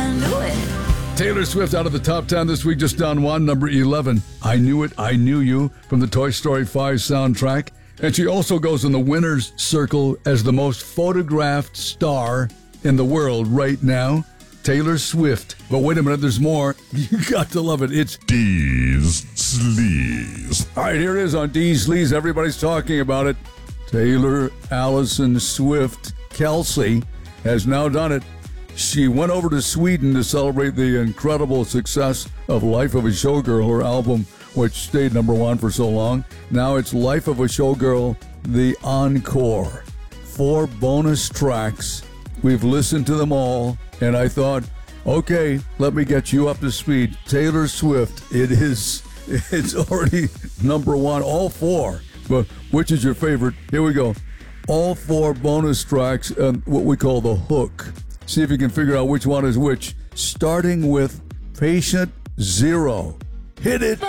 I knew it. Taylor Swift out of the top 10 this week, just down one, number 11. I Knew It, I Knew You from the Toy Story 5 soundtrack. And she also goes in the winner's circle as the most photographed star in the world right now, Taylor Swift. But wait a minute, there's more. You got to love it. It's Dee's Sleaze. all right, here it is on Dee's Sleaze. Everybody's talking about it. Taylor Allison Swift Kelsey has now done it. She went over to Sweden to celebrate the incredible success of Life of a Showgirl, her album, which stayed number one for so long. Now it's Life of a Showgirl, the Encore. 4 bonus tracks. We've listened to them all, and I thought, okay, let me get you up to speed. Taylor Swift, it's already number one, all 4. But which is your favorite? Here we go. All 4 bonus tracks and what we call the hook. See if you can figure out which one is which. Starting with Patient Zero. Hit it.